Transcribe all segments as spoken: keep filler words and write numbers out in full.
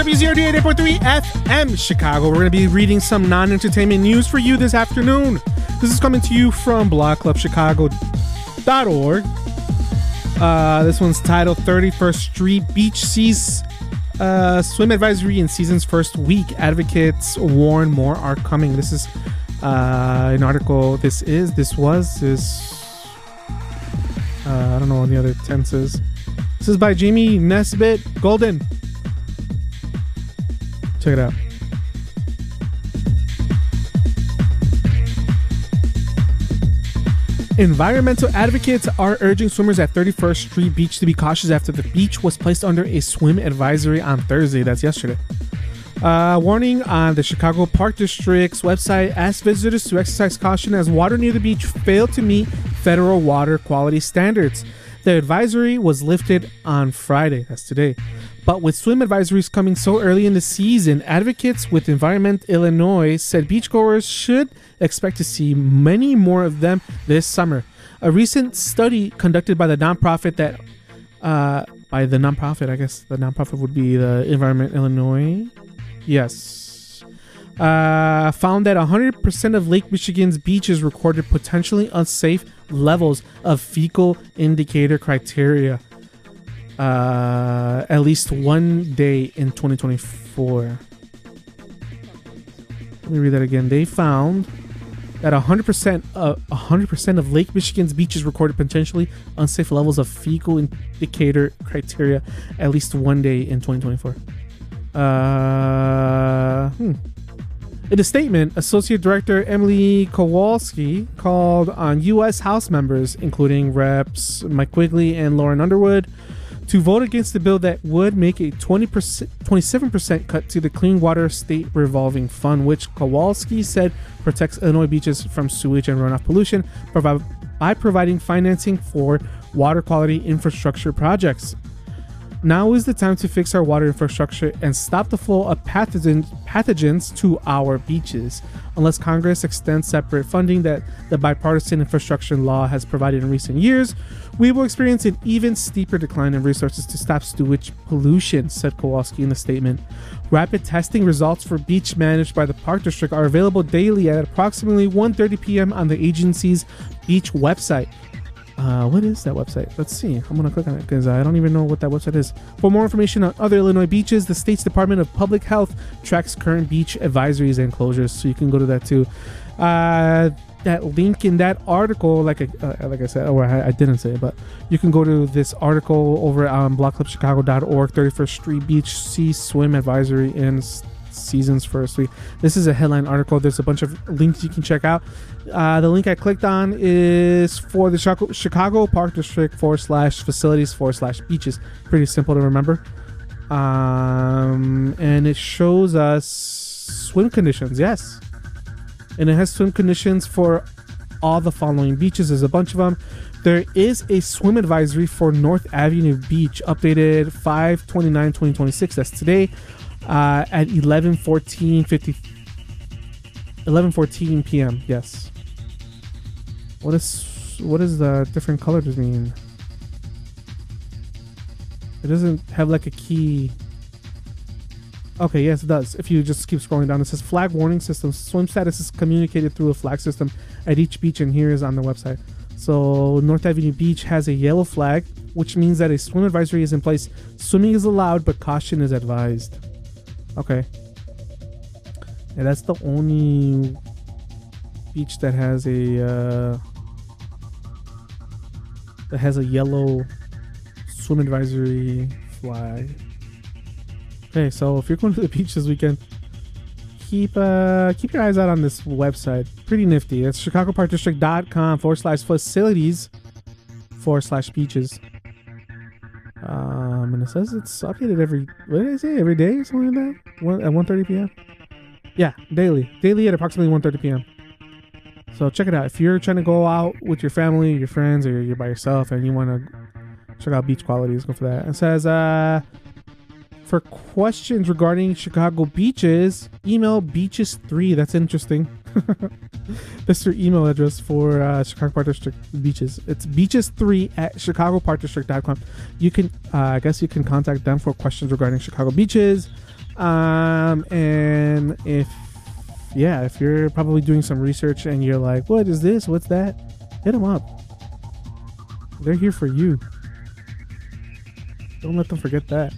W zero D eight point three F M Chicago. We're going to be reading some non-entertainment news for you this afternoon. This is coming to you from blog club chicago dot org. Uh, this one's titled thirty-first Street Beach Sees uh, Swim Advisory in Season's First Week. Advocates warn more are coming. This is uh, an article. This is, this was, this, uh, I don't know what the other tense is. This is by Jamie Nesbitt Golden. Check it out. Environmental advocates are urging swimmers at thirty-first Street Beach to be cautious after the beach was placed under a swim advisory on Thursday. That's yesterday. Uh, warning on the Chicago Park District's website asks visitors to exercise caution as water near the beach failed to meet federal water quality standards. The advisory was lifted on Friday, that's today. But with swim advisories coming so early in the season, advocates with Environment Illinois said beachgoers should expect to see many more of them this summer. A recent study conducted by the nonprofit that, uh, by the nonprofit, I guess the nonprofit would be the Environment Illinois. Yes. Uh, found that one hundred percent of Lake Michigan's beaches recorded potentially unsafe levels of fecal indicator criteria. Uh, at least one day in twenty twenty-four. Let me read that again. They found that one hundred percent of one hundred percent of Lake Michigan's beaches recorded potentially unsafe levels of fecal indicator criteria at least one day in twenty twenty-four. Uh, hmm. In a statement, Associate Director Emily Kowalski called on U S House members, including Reps Mike Quigley and Lauren Underwood, to vote against the bill that would make a twenty percent, twenty-seven percent cut to the Clean Water State Revolving Fund, which Kowalski said protects Illinois beaches from sewage and runoff pollution provi- by providing financing for water quality infrastructure projects. Now is the time to fix our water infrastructure and stop the flow of pathogen, pathogens to our beaches. Unless Congress extends separate funding that the bipartisan infrastructure law has provided in recent years, we will experience an even steeper decline in resources to stop sewage pollution, said Kowalski in a statement. Rapid testing results for beach managed by the Park District are available daily at approximately one thirty p.m. on the agency's beach website. Uh, what is that website? Let's see. I'm going to click on it because I don't even know what that website is. For more information on other Illinois beaches, the state's Department of Public Health tracks current beach advisories and closures, so you can go to that too. Uh, that link in that article, like I, uh, like I said, or I, I didn't say it, but you can go to this article over on blog club chicago dot org, thirty-first Street Beach Sea Swim Advisory in Season's First Week. This is a headline article. There's a bunch of links you can check out. Uh, the link I clicked on is for the Chicago, Chicago Park District forward slash facilities forward slash beaches. Pretty simple to remember. Um, and it shows us swim conditions. Yes. And it has swim conditions for all the following beaches. There's a bunch of them. There is a swim advisory for North Avenue Beach, updated five twenty-nine twenty twenty-six. That's today. Uh, at eleven fourteen p.m. Yes. What is what does the different colors mean? It doesn't have like a key. Okay, yes, it does. If you just keep scrolling down, it says flag warning system. Swim status is communicated through a flag system at each beach, and here is on the website. So North Avenue Beach has a yellow flag, which means that a swim advisory is in place. Swimming is allowed, but caution is advised. Okay. Yeah, that's the only beach that has a uh, that has a yellow swim advisory flag. Okay, so if you're going to the beach this weekend, keep uh, keep your eyes out on this website. Pretty nifty. It's chicago park district dot com forward slash facilities forward slash beaches. Um, and it says it's updated every, what did I say, every day or something like that? One, at one thirty p.m. Yeah, daily. Daily at approximately one thirty p.m. So check it out. If you're trying to go out with your family, your friends, or you're by yourself and you want to check out beach qualities, go for that. It says, uh, for questions regarding Chicago beaches, email beaches three. That's interesting. That's their email address for uh, Chicago Park District beaches. It's beaches three at chicago park district dot com. You can, uh, I guess you can contact them for questions regarding Chicago beaches. Um, and if, yeah, if you're probably doing some research and you're like, what is this? What's that? Hit them up. They're here for you. Don't let them forget that.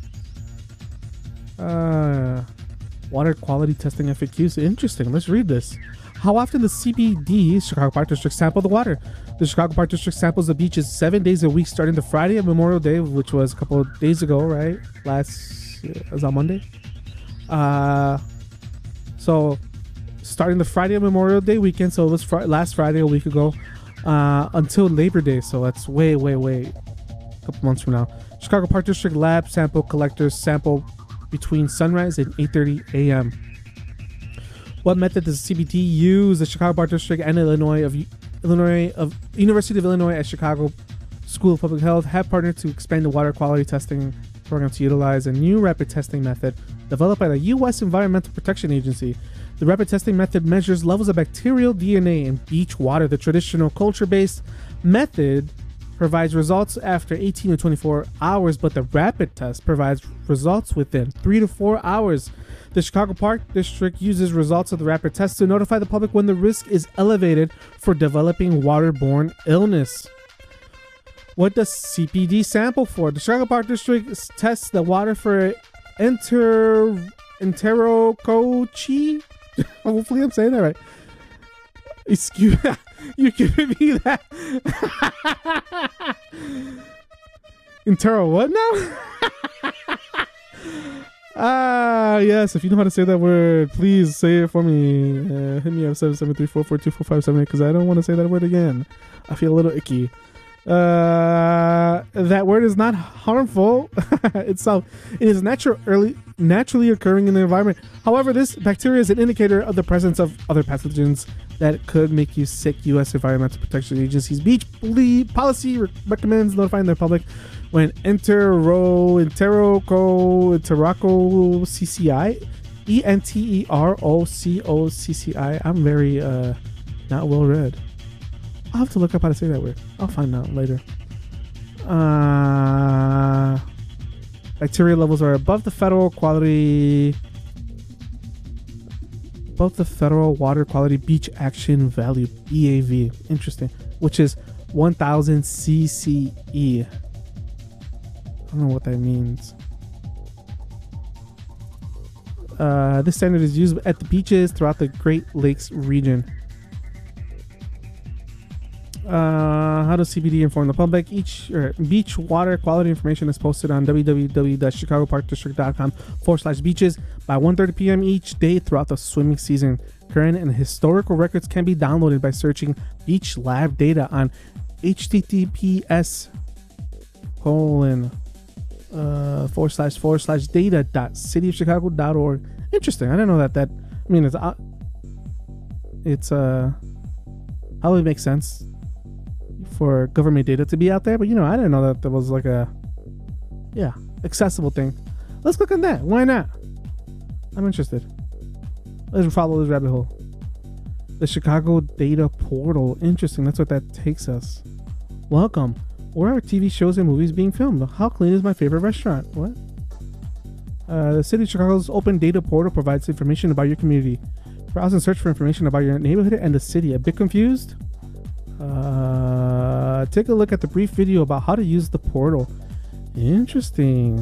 Uh, water quality testing F A Qs. Interesting. Let's read this. How often does C B D, Chicago Park District, sample the water? The Chicago Park District samples the beaches seven days a week, starting the Friday of Memorial Day, which was a couple of days ago, right? Last, was that Monday? Uh, so starting the Friday of Memorial Day weekend, so it was fr- last Friday, a week ago, uh, until Labor Day. So that's way, way, way, a couple months from now. Chicago Park District lab sample collectors sample between sunrise and eight thirty a.m. What method does C B D use? The Chicago Park District and Illinois of Illinois of University of Illinois at Chicago School of Public Health have partnered to expand the water quality testing program to utilize a new rapid testing method developed by the U S Environmental Protection Agency. The rapid testing method measures levels of bacterial D N A in beach water. The traditional culture-based method provides results after eighteen to twenty-four hours, but the rapid test provides results within three to four hours. The Chicago Park District uses results of the rapid test to notify the public when the risk is elevated for developing waterborne illness. What does C P D sample for? The Chicago Park District tests the water for enter enterococcus. Hopefully I'm saying that right. Excuse you giving me that. Entero what now? Ah, yes. If you know how to say that word, please say it for me. Uh, hit me up seven seven three four four two four five seven eight because I don't want to say that word again. I feel a little icky. Uh, that word is not harmful itself. It is natural, early, naturally occurring in the environment. However, this bacteria is an indicator of the presence of other pathogens that could make you sick. U S Environmental Protection Agency's beach policy re- recommends notifying the public when entero enteroco enteroco C C I E N T E R O C O C C I. I'm very uh not well read. I'll have to look up how to say that word. I'll find out later. Uh, bacteria levels are above the federal quality above the federal water quality beach action value B A V. Interesting. Which is one thousand C C E. I don't know what that means. Uh, this standard is used at the beaches throughout the Great Lakes region. Uh, how does C B D inform the public? Each er, beach water quality information is posted on www.chicagoparkdistrict.com forward slash beaches by one thirty p.m. each day throughout the swimming season. Current and historical records can be downloaded by searching beach lab data on https colon uh, forward slash forward slash data dot city of chicago dot org. Interesting. I didn't know that. That I mean, it's uh, it's uh, probably makes sense for government data to be out there, but you know, I didn't know that there was like a yeah accessible thing. Let's click on that. Why not? I'm interested. Let's follow this rabbit hole. The Chicago Data Portal. Interesting. That's what that takes us. Welcome. Where are T V shows and movies being filmed? How clean is my favorite restaurant? What? Uh, the City of Chicago's Open Data Portal provides information about your community. Browse and search for information about your neighborhood and the city. A bit confused? Uh, take a look at the brief video about how to use the portal. Interesting.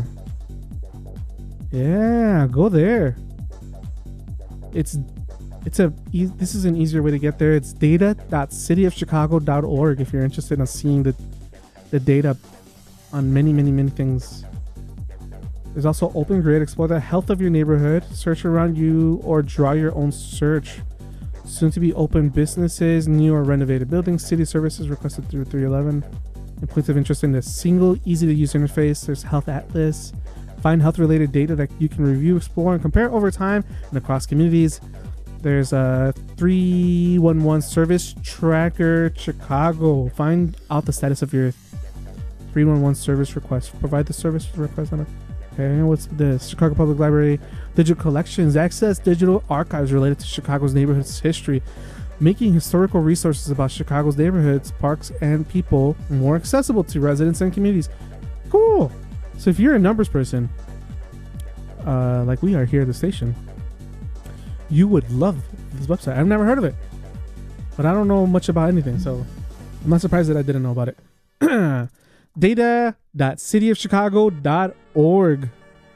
Yeah, go there. It's it's a e- this is an easier way to get there. It's data dot city of chicago dot org if you're interested in seeing the the data on many many many things. There's also Open Grid. Explore the health of your neighborhood. Search around you or draw your own search. Soon to be open businesses, new or renovated buildings, city services requested through three eleven. And points of interest in the single, easy to use interface. There's Health Atlas. Find health related data that you can review, explore, and compare over time and across communities. There's a three one one Service Tracker Chicago. Find out the status of your three one one service request. Provide the service request on it. Okay, what's this? Chicago Public Library Digital Collections. Access digital archives related to Chicago's neighborhood's history, making historical resources about Chicago's neighborhoods, parks, and people more accessible to residents and communities. Cool. So if you're a numbers person, uh, like we are here at the station, you would love this website. I've never heard of it, but I don't know much about anything, so I'm not surprised that I didn't know about it. data dot city of chicago dot org.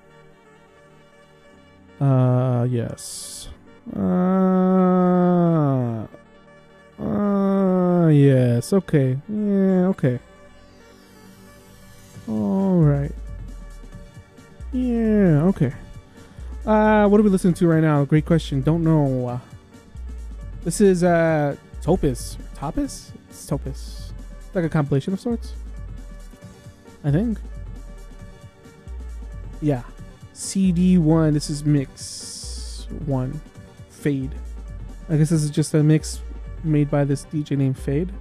Uh, yes. Uh, uh, yes. Okay. Yeah, okay. All right. Yeah, okay. Uh, what are we listening to right now? Great question. Don't know. Uh, this is uh Topus. Topus? It's Topus. It's like a compilation of sorts, I think. Yeah. C D one. This is mix one. Fade. I guess this is just a mix made by this D J named Fade.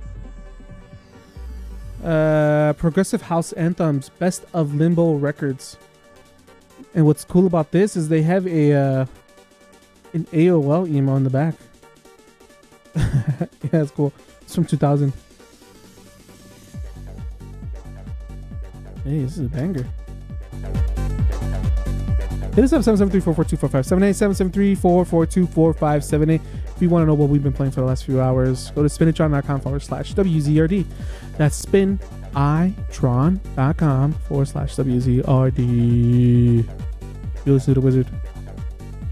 Uh, Progressive House Anthems. Best of Limbo Records. And what's cool about this is they have a uh, an A O L email in the back. Yeah, that's cool. It's from two thousand. Hey, this is a banger. Hit us up seven seven three, four four two, four five seven eight, seven seven three, four four two, four five seven eight. If you want to know what we've been playing for the last few hours, go to spinitron.com forward slash WZRD. That's spinitron.com forward slash WZRD. You listen to the wizard.